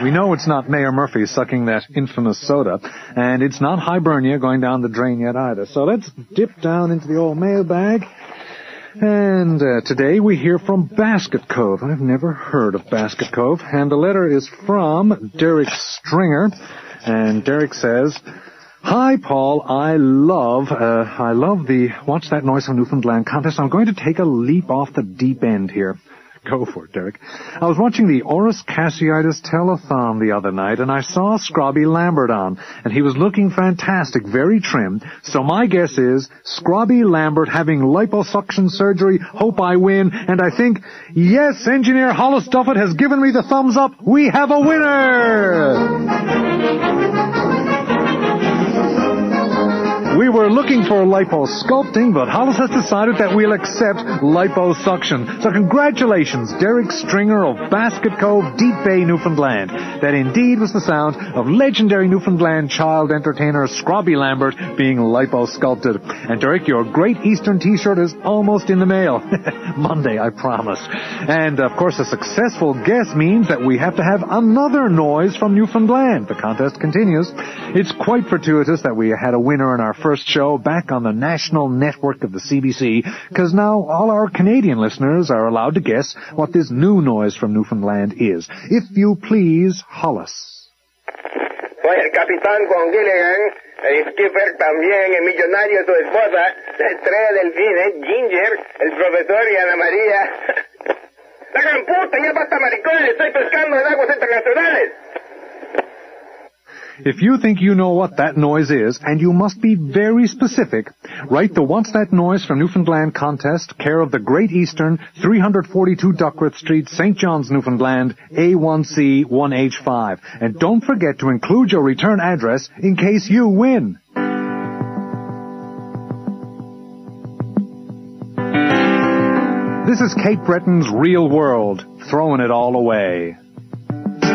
We know it's not Mayor Murphy sucking that infamous soda, and it's not Hibernia going down the drain yet either. So let's dip down into the old mailbag. And today we hear from Basket Cove. I've never heard of Basket Cove. And the letter is from Derek Stringer. And Derek says, "Hi, Paul. I love the What's That Noise from Newfoundland contest. I'm going to take a leap off the deep end here." Go for it, Derek. I was watching the Oris Cassiitis telethon the other night, and I saw Scrobby Lambert on, and he was looking fantastic, very trim. So my guess is Scrobby Lambert having liposuction surgery. Hope I win. And I think, yes, Engineer Hollis Duffett has given me the thumbs up. We have a winner! We were looking for liposculpting, but Hollis has decided that we'll accept liposuction. So congratulations, Derek Stringer of Basket Cove, Deep Bay, Newfoundland. That indeed was the sound of legendary Newfoundland child entertainer Scrobby Lambert being liposculpted. And Derek, your Great Eastern t-shirt is almost in the mail. Monday, I promise. And, of course, a successful guess means that we have to have another noise from Newfoundland. The contest continues. It's quite fortuitous that we had a winner in our first show back on the national network of the CBC, because now all our Canadian listeners are allowed to guess what this new noise from Newfoundland is. If you please, Hollis. Soy el capitán con Gilligan, el skipper también, el millonario, su esposa, la estrella del cine, Ginger, el profesor y Ana María. ¡La gran puta! ¡Ya basta maricones! ¡Estoy pescando en aguas internacionales! If you think you know what that noise is, and you must be very specific, write the What's That Noise from Newfoundland contest, care of the Great Eastern, 342 Duckworth Street, St. John's, Newfoundland, A1C 1H5. And don't forget to include your return address in case you win. This is Kate Breton's Real World, throwing it all away.